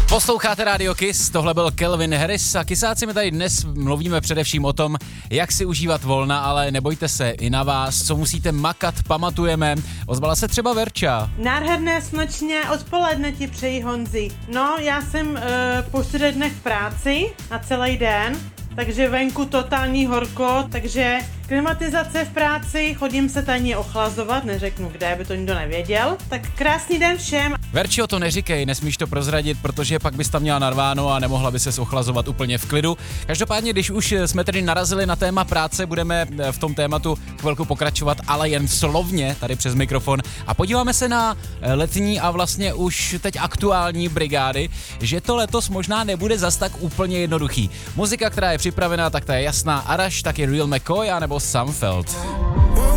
Posloucháte Radio Kiss, tohle byl Calvin Harris a kysáci, my tady dnes mluvíme především o tom, jak si užívat volna, ale nebojte se, i na vás, co musíte makat, pamatujeme. Ozvala se třeba Verča. Nádherné slunečné odpoledne ti přeji, Honzi. No, já jsem po 4 dnech v práci na celý den, takže venku totální horko, takže klimatizace v práci, chodím se tajně ochlazovat, neřeknu kde, aby to nikdo nevěděl. Tak krásný den všem. Verčo, to neříkej, nesmíš to prozradit, protože pak bys tam měla narváno a nemohla by ses ochlazovat úplně v klidu. Každopádně, když už jsme tedy narazili na téma práce, budeme v tom tématu chvilku pokračovat, ale jen slovně tady přes mikrofon a podíváme se na letní a vlastně už teď aktuální brigády, že to letos možná nebude zas tak úplně jednoduchý. Muzika, která je připravená, tak ta je jasná. Arash, tak je Real McCoy a nebo Samfeld.